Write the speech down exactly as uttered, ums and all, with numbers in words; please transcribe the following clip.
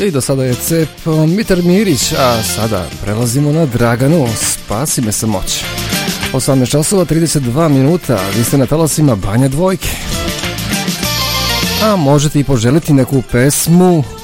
I do sada je Cep Mitar Mirić, a sada prelazimo na Draganu, Spasi me samoće. osamnaest časova trideset dva minuta, vi ste na talasima Banja Dvojke. A možete i poželiti neku pesmu